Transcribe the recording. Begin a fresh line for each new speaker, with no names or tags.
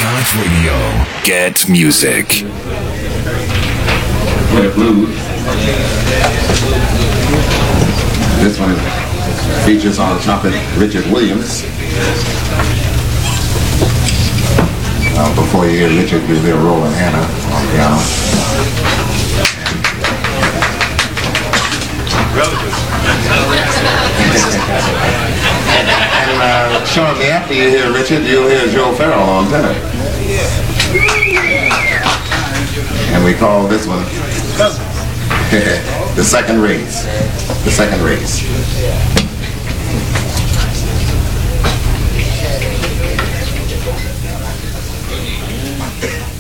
Got Radio. Get music.
Red Blues. This one features on trumpet Richard Williams. Before you hear Richard, you'll hear Roland Hanna on piano. And shortly after you hear Richard, you'll hear Joe Farrell on tenor. And we call this one the second race. The second race.